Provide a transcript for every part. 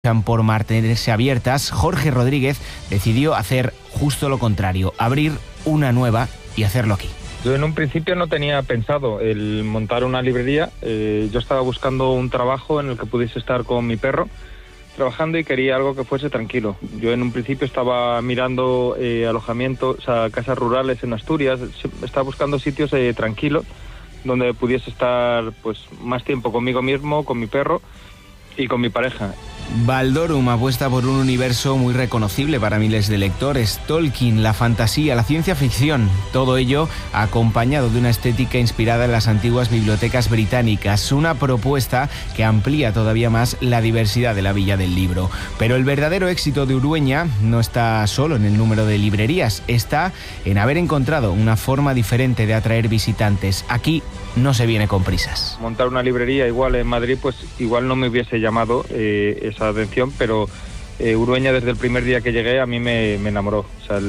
por mantenerse abiertas, Jorge Rodríguez decidió hacer justo lo contrario, abrir una nueva y hacerlo aquí. Yo en un principio no tenía pensado el montar una librería. Yo estaba buscando un trabajo en el que pudiese estar con mi perro trabajando y quería algo que fuese tranquilo. Yo en un principio estaba mirando alojamientos, o sea, casas rurales en Asturias. Estaba buscando sitios tranquilos donde pudiese estar pues más tiempo conmigo mismo, con mi perro y con mi pareja. Baldorum apuesta por un universo muy reconocible para miles de lectores. Tolkien, la fantasía, la ciencia ficción, todo ello acompañado de una estética inspirada en las antiguas bibliotecas británicas. Una propuesta que amplía todavía más la diversidad de la Villa del Libro. Pero el verdadero éxito de Urueña no está solo en el número de librerías, está en haber encontrado una forma diferente de atraer visitantes. Aquí no se viene con prisas. Montar una librería igual en Madrid, pues igual no me hubiese llamado esa atención, pero Urueña desde el primer día que llegué a mí me enamoró. O sea,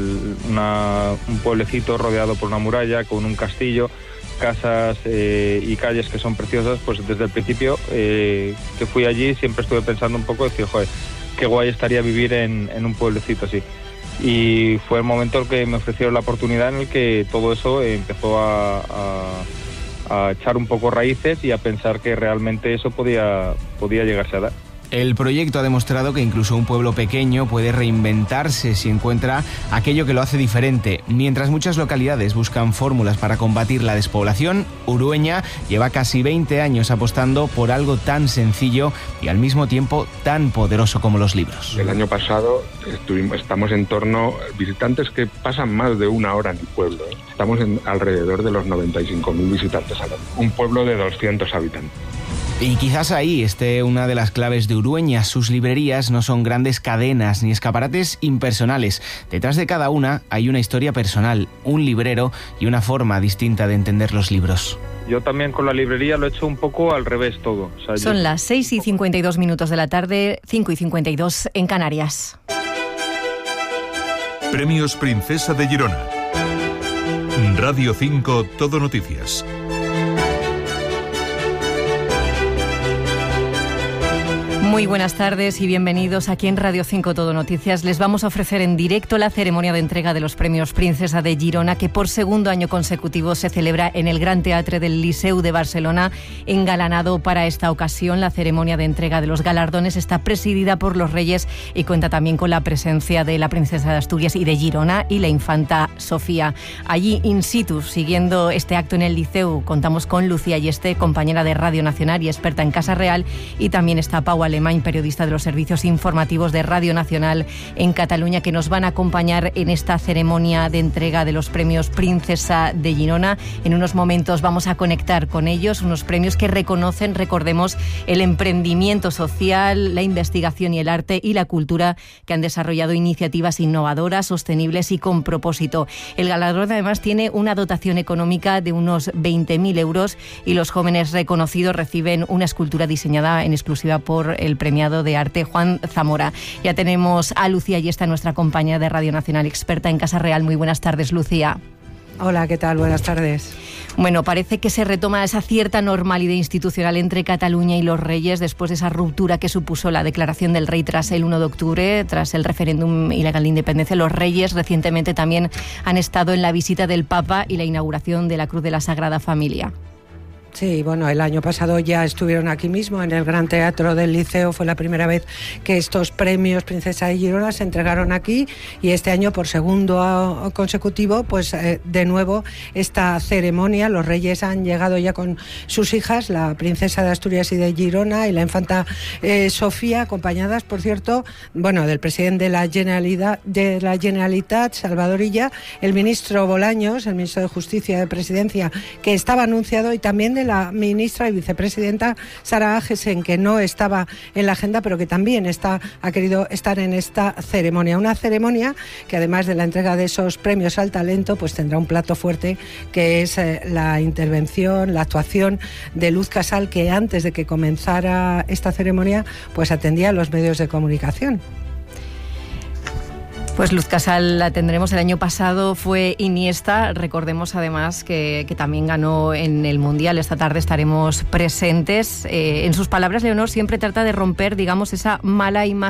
un pueblecito rodeado por una muralla, con un castillo, casas y calles que son preciosas, pues desde el principio que fui allí siempre estuve pensando un poco, decir, joder, qué guay estaría vivir en un pueblecito así. Y fue el momento en que me ofrecieron la oportunidad en el que todo eso empezó a echar un poco raíces y a pensar que realmente eso podía llegarse a dar. El proyecto ha demostrado que incluso un pueblo pequeño puede reinventarse si encuentra aquello que lo hace diferente. Mientras muchas localidades buscan fórmulas para combatir la despoblación, Urueña lleva casi 20 años apostando por algo tan sencillo y al mismo tiempo tan poderoso como los libros. El año pasado estamos en torno a visitantes que pasan más de una hora en el pueblo. Estamos alrededor de los 95.000 visitantes al año. Un pueblo de 200 habitantes. Y quizás ahí esté una de las claves de Urueña. Sus librerías no son grandes cadenas ni escaparates impersonales. Detrás de cada una hay una historia personal, un librero y una forma distinta de entender los libros. Yo también con la librería lo he hecho un poco al revés todo. O sea, son las 6:52 de la tarde, 5:52 en Canarias. Premios Princesa de Girona. Radio 5 Todo Noticias. Muy buenas tardes y bienvenidos aquí en Radio 5 Todo Noticias. Les vamos a ofrecer en directo la ceremonia de entrega de los Premios Princesa de Girona, que por segundo año consecutivo se celebra en el Gran Teatre del Liceu de Barcelona. Engalanado para esta ocasión, la ceremonia de entrega de los galardones está presidida por los Reyes y cuenta también con la presencia de la Princesa de Asturias y de Girona y la Infanta Sofía. Allí, in situ, siguiendo este acto en el Liceu, contamos con Lucía Ayeste, compañera de Radio Nacional y experta en Casa Real, y también está Pau Alemán, periodista de los servicios informativos de Radio Nacional en Cataluña, que nos van a acompañar en esta ceremonia de entrega de los premios Princesa de Girona. En unos momentos vamos a conectar con ellos, unos premios que reconocen, recordemos, el emprendimiento social, la investigación y el arte y la cultura, que han desarrollado iniciativas innovadoras, sostenibles y con propósito. El galardón además tiene una dotación económica de unos 20.000 euros y los jóvenes reconocidos reciben una escultura diseñada en exclusiva por el premiado de arte Juan Zamora. Ya tenemos a Lucía Ayeste, nuestra compañera de Radio Nacional, experta en Casa Real. Muy buenas tardes, Lucía. Hola, ¿qué tal? Buenas tardes. Bueno, parece que se retoma esa cierta normalidad institucional entre Cataluña y los Reyes después de esa ruptura que supuso la declaración del rey tras el 1 de octubre, tras el referéndum ilegal de independencia. Los Reyes recientemente también han estado en la visita del Papa y la inauguración de la Cruz de la Sagrada Familia. Sí, bueno, el año pasado ya estuvieron aquí mismo, en el Gran Teatro del Liceo. Fue la primera vez que estos premios Princesa de Girona se entregaron aquí, y este año, por segundo consecutivo, pues de nuevo esta ceremonia. Los Reyes han llegado ya con sus hijas, la Princesa de Asturias y de Girona y la Infanta Sofía, acompañadas, por cierto, bueno, del presidente de la Generalitat, Salvador Illa, el ministro Bolaños, el ministro de Justicia y de Presidencia, que estaba anunciado, y también de la ministra y vicepresidenta Sara Agesen, que no estaba en la agenda, pero que también ha querido estar en esta ceremonia. Una ceremonia que, además de la entrega de esos premios al talento, pues tendrá un plato fuerte, que es la intervención, la actuación de Luz Casal, que antes de que comenzara esta ceremonia, pues atendía a los medios de comunicación. Pues Luz Casal la tendremos. El año pasado fue Iniesta. Recordemos además que también ganó en el Mundial. Esta tarde estaremos presentes. En sus palabras, Leonor siempre trata de romper, digamos, esa mala imagen